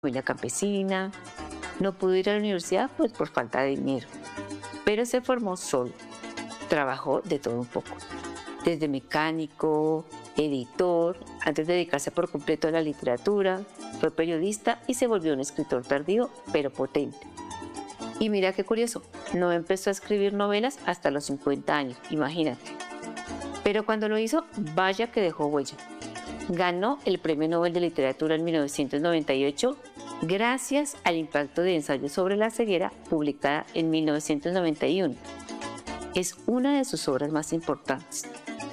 familia campesina, no pudo ir a la universidad pues por falta de dinero, pero se formó solo, trabajó de todo un poco, desde mecánico, editor, antes de dedicarse por completo a la literatura, fue periodista y se volvió un escritor tardío pero potente. Y mira qué curioso, no empezó a escribir novelas hasta los 50 años, imagínate. Pero cuando lo hizo, vaya que dejó huella. Ganó el Premio Nobel de Literatura en 1998 gracias al impacto de Ensayo sobre la ceguera, publicada en 1991. Es una de sus obras más importantes.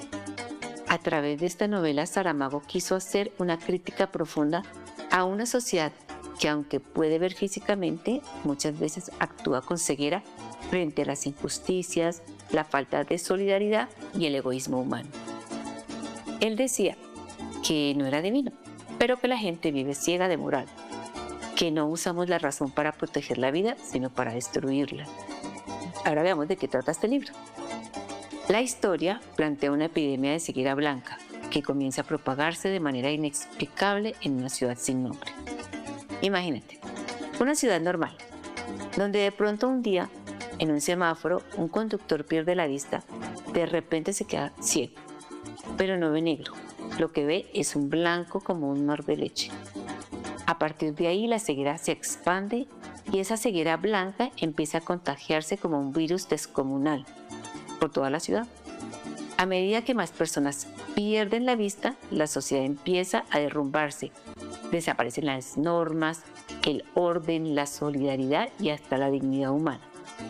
A través de esta novela, Saramago quiso hacer una crítica profunda a una sociedad que, aunque puede ver físicamente, muchas veces actúa con ceguera frente a las injusticias, la falta de solidaridad y el egoísmo humano. Él decía que no era divino, pero que la gente vive ciega de moral, que no usamos la razón para proteger la vida, sino para destruirla. Ahora veamos de qué trata este libro. La historia plantea una epidemia de ceguera blanca que comienza a propagarse de manera inexplicable en una ciudad sin nombre. Imagínate, una ciudad normal, donde de pronto un día, en un semáforo, un conductor pierde la vista, de repente se queda ciego, pero no ve negro, lo que ve es un blanco como un mar de leche. A partir de ahí la ceguera se expande y esa ceguera blanca empieza a contagiarse como un virus descomunal por toda la ciudad. A medida que más personas pierden la vista, la sociedad empieza a derrumbarse. Desaparecen las normas, el orden, la solidaridad y hasta la dignidad humana.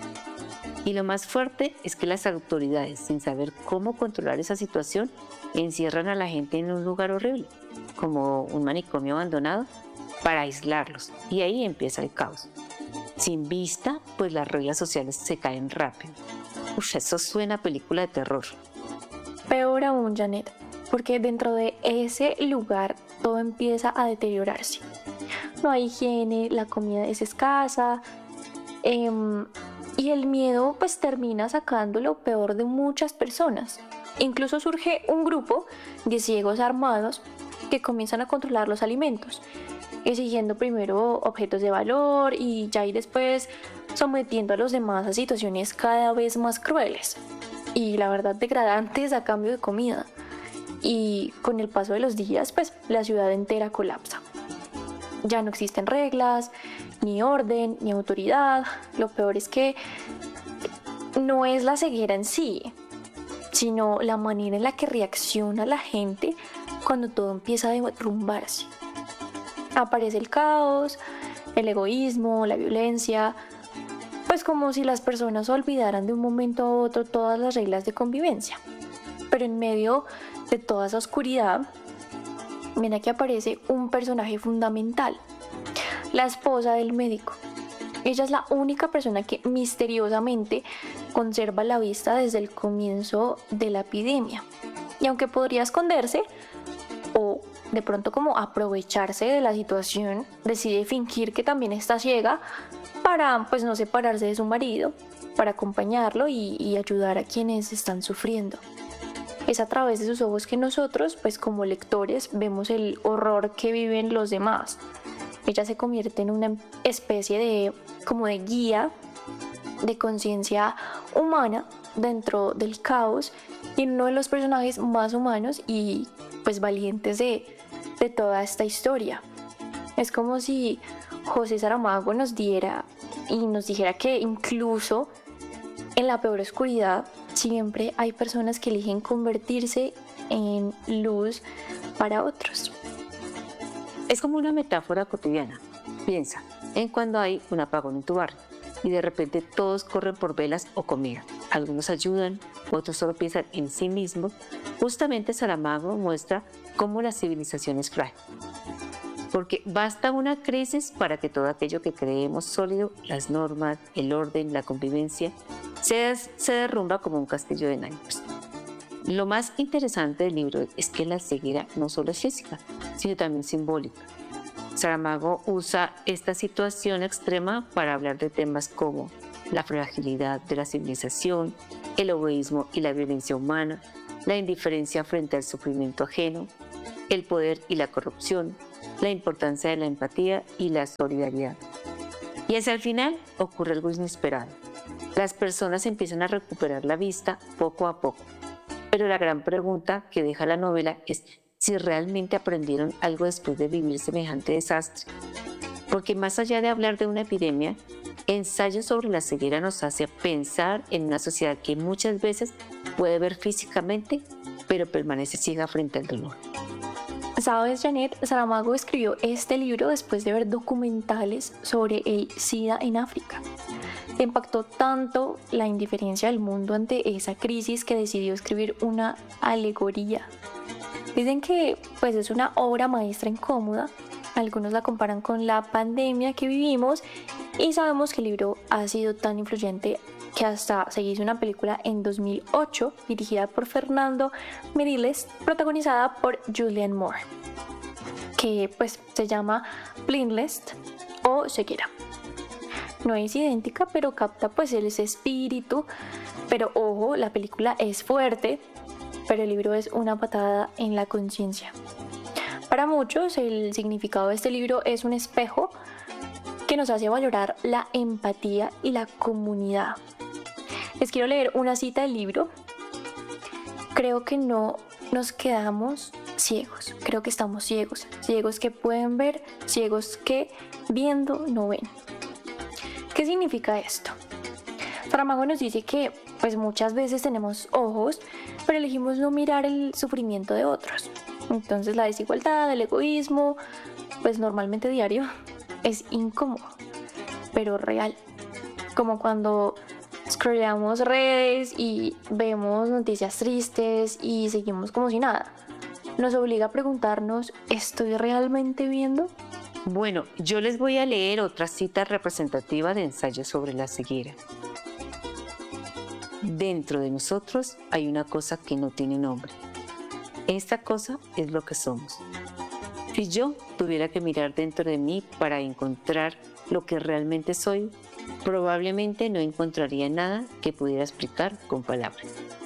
Y lo más fuerte es que las autoridades, sin saber cómo controlar esa situación, encierran a la gente en un lugar horrible, como un manicomio abandonado, para aislarlos. Y ahí empieza el caos. Sin vista, pues las reglas sociales se caen rápido. Eso suena a película de terror. Peor aún, Janet, porque dentro de ese lugar todo empieza a deteriorarse. No hay higiene, la comida es escasa, y el miedo pues termina sacando lo peor de muchas personas. Incluso surge un grupo de ciegos armados que comienzan a controlar los alimentos, exigiendo primero objetos de valor y ya y después sometiendo a los demás a situaciones cada vez más crueles y la verdad degradantes a cambio de comida. Y con el paso de los días, pues la ciudad entera colapsa. Ya no existen reglas, ni orden, ni autoridad. Lo peor es que no es la ceguera en sí, sino la manera en la que reacciona la gente cuando todo empieza a derrumbarse. Aparece el caos, el egoísmo, la violencia, pues como si las personas olvidaran de un momento a otro todas las reglas de convivencia. Pero en medio de toda esa oscuridad, mira que aparece un personaje fundamental, la esposa del médico. Ella es la única persona que misteriosamente conserva la vista desde el comienzo de la epidemia. Y aunque podría esconderse o de pronto como aprovecharse de la situación, decide fingir que también está ciega para pues no separarse de su marido, para acompañarlo y ayudar a quienes están sufriendo. Es a través de sus ojos que nosotros, pues como lectores, vemos el horror que viven los demás. Ella se convierte en una especie de guía de conciencia humana dentro del caos y uno de los personajes más humanos y pues valientes de toda esta historia. Es como si José Saramago nos diera y nos dijera que incluso en la peor oscuridad siempre hay personas que eligen convertirse en luz para otros. Es como una metáfora cotidiana. Piensa en cuando hay un apagón en tu barrio y de repente todos corren por velas o comida. Algunos ayudan, otros solo piensan en sí mismos. Justamente Saramago muestra cómo la civilización es frágil. Porque basta una crisis para que todo aquello que creemos sólido, las normas, el orden, la convivencia, se derrumba como un castillo de naipes. Lo más interesante del libro es que la ceguera no solo es física, sino también simbólica. Saramago usa esta situación extrema para hablar de temas como la fragilidad de la civilización, el egoísmo y la violencia humana, la indiferencia frente al sufrimiento ajeno, el poder y la corrupción, la importancia de la empatía y la solidaridad. Y hacia el final ocurre algo inesperado. Las personas empiezan a recuperar la vista poco a poco. Pero la gran pregunta que deja la novela es si realmente aprendieron algo después de vivir semejante desastre. Porque más allá de hablar de una epidemia, Ensayo sobre la ceguera nos hace pensar en una sociedad que muchas veces puede ver físicamente, pero permanece ciega frente al dolor. Sabes, Janet, Saramago escribió este libro después de ver documentales sobre el SIDA en África. Le impactó tanto la indiferencia del mundo ante esa crisis que decidió escribir una alegoría. Dicen que es una obra maestra incómoda. Algunos la comparan con la pandemia que vivimos y sabemos que el libro ha sido tan influyente que hasta se hizo una película en 2008 dirigida por Fernando Meirelles, protagonizada por Julianne Moore, que se llama Blindness o Ceguera. No es idéntica, pero capta ese espíritu. Pero ojo, la película es fuerte, pero el libro es una patada en la conciencia. Para muchos, el significado de este libro es un espejo que nos hace valorar la empatía y la comunidad. Les quiero leer una cita del libro. Creo que no nos quedamos ciegos, creo que estamos ciegos, ciegos que pueden ver, ciegos que viendo no ven. ¿Qué significa esto? Saramago nos dice que muchas veces tenemos ojos, pero elegimos no mirar el sufrimiento de otros. Entonces la desigualdad, el egoísmo, normalmente diario, es incómodo, pero real. Como cuando scrolleamos redes y vemos noticias tristes y seguimos como si nada. Nos obliga a preguntarnos, ¿estoy realmente viendo? Bueno, yo les voy a leer otra cita representativa de Ensayo sobre la ceguera. Dentro de nosotros hay una cosa que no tiene nombre. Esta cosa es lo que somos. Si yo tuviera que mirar dentro de mí para encontrar lo que realmente soy, probablemente no encontraría nada que pudiera explicar con palabras.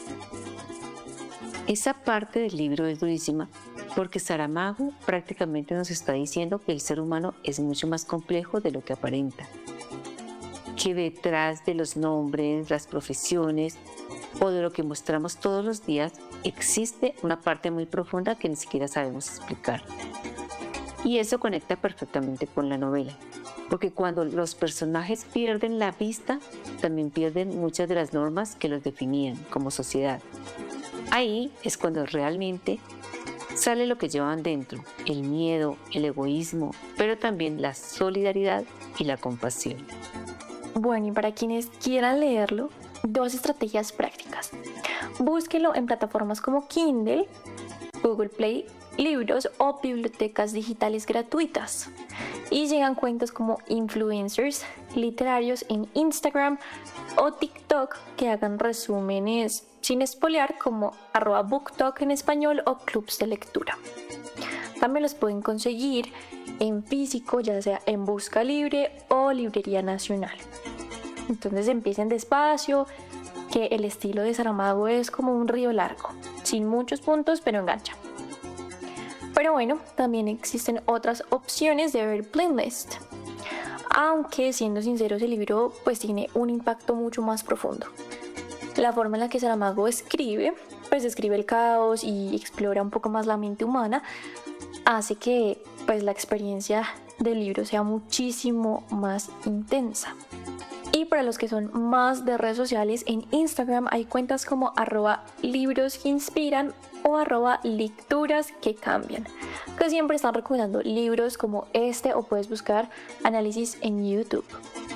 Esa parte del libro es durísima porque Saramago prácticamente nos está diciendo que el ser humano es mucho más complejo de lo que aparenta. Que detrás de los nombres, las profesiones o de lo que mostramos todos los días existe una parte muy profunda que ni siquiera sabemos explicar. Y eso conecta perfectamente con la novela, porque cuando los personajes pierden la vista, también pierden muchas de las normas que los definían como sociedad. Ahí es cuando realmente sale lo que llevan dentro, el miedo, el egoísmo, pero también la solidaridad y la compasión. Bueno, y para quienes quieran leerlo, 2 estrategias prácticas. Búsquelo en plataformas como Kindle, Google Play Libros o bibliotecas digitales gratuitas. Y llegan cuentos como influencers literarios en Instagram o TikTok que hagan resúmenes sin espolear como @booktalk en español o clubs de lectura. También los pueden conseguir en físico, ya sea en Busca Libre o Librería Nacional. Entonces empiecen despacio, que el estilo de Saramago es como un río largo, sin muchos puntos pero engancha. Pero bueno, también existen otras opciones de ver Blindness. Aunque siendo sinceros el libro tiene un impacto mucho más profundo. La forma en la que Saramago escribe, describe el caos y explora un poco más la mente humana, hace que la experiencia del libro sea muchísimo más intensa. Y para los que son más de redes sociales, en Instagram hay cuentas como @librosqueinspiran o @lecturasquecambian, que siempre están recomendando libros como este, o puedes buscar análisis en YouTube.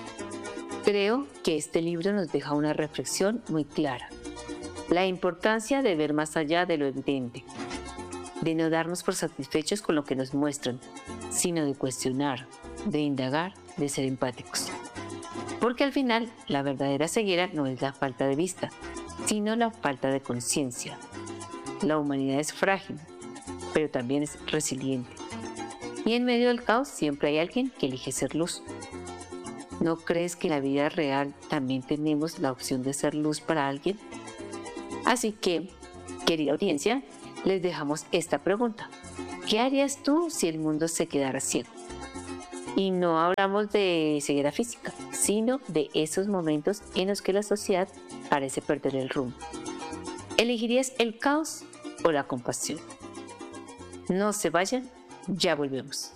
Creo que este libro nos deja una reflexión muy clara. La importancia de ver más allá de lo evidente, de no darnos por satisfechos con lo que nos muestran, sino de cuestionar, de indagar, de ser empáticos. Porque al final, la verdadera ceguera no es la falta de vista, sino la falta de conciencia. La humanidad es frágil, pero también es resiliente. Y en medio del caos siempre hay alguien que elige ser luz. ¿No crees que en la vida real también tenemos la opción de ser luz para alguien? Así que, querida audiencia, les dejamos esta pregunta. ¿Qué harías tú si el mundo se quedara ciego? Y no hablamos de ceguera física, sino de esos momentos en los que la sociedad parece perder el rumbo. ¿Elegirías el caos o la compasión? No se vayan, ya volvemos.